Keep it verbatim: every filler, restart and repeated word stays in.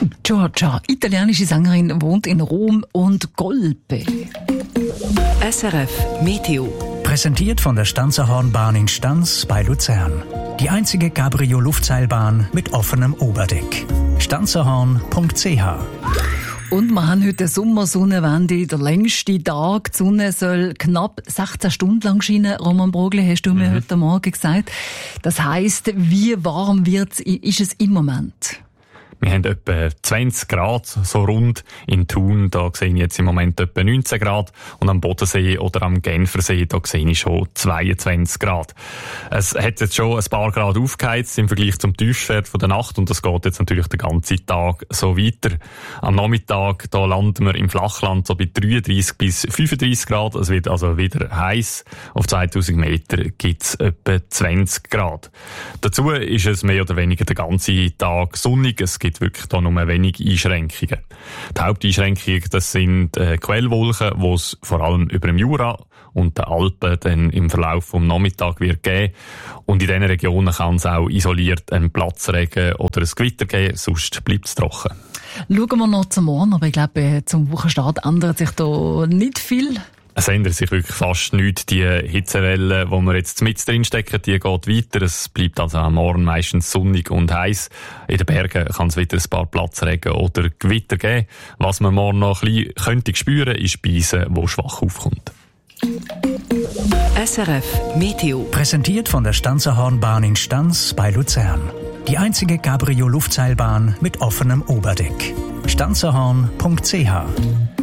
Giorgia, italienische Sängerin, wohnt in Rom und Golpe. S R F Meteo. Präsentiert von der Stanzerhornbahn in Stanz bei Luzern. Die einzige Cabrio-Luftseilbahn mit offenem Oberdeck. stanzerhorn punkt c h. Und wir haben heute eine Sommersonnenwende, der längste Tag. Die Sonne soll knapp sechzehn Stunden lang scheinen. Roman Brogli, hast du mir mhm. heute Morgen gesagt. Das heisst, wie warm wird's, ist es im Moment? Wir haben etwa zwanzig Grad, so rund. In Thun, da sehe ich jetzt im Moment etwa neunzehn Grad. Und am Bodensee oder am Genfersee, da sehe ich schon zweiundzwanzig Grad. Es hat jetzt schon ein paar Grad aufgeheizt im Vergleich zum Tiefstwert von der Nacht. Und das geht jetzt natürlich den ganzen Tag so weiter. Am Nachmittag, da landen wir im Flachland so bei dreiunddreissig bis fünfunddreissig Grad. Es wird also wieder heiß. Auf zweitausend Meter gibt es etwa zwanzig Grad. Dazu ist es mehr oder weniger den ganzen Tag sonnig. Es gibt wirklich da nur wenig Einschränkungen. Die Haupteinschränkungen, das sind äh, Quellwolken, die es vor allem über dem Jura und den Alpen dann im Verlauf des Nachmittags wird geben. Und in diesen Regionen kann es auch isoliert einen Platzregen oder ein Gewitter geben, sonst bleibt es trocken. Schauen wir noch zum Morgen, aber ich glaube, zum Wochenstart ändert sich da nicht viel. Es ändert sich wirklich fast nichts. Die Hitzewelle, die wir jetzt mit drin stecken, die geht weiter. Es bleibt also am Morgen meistens sonnig und heiß. In den Bergen kann es wieder ein paar Platzregen oder Gewitter geben. Was man morgen noch ein bisschen könnte spüren, ist Speise, die schwach aufkommt. S R F Meteo. Präsentiert von der Stanzerhornbahn in Stanz bei Luzern. Die einzige Cabrio-Luftseilbahn mit offenem Oberdeck. stanzerhorn punkt c h.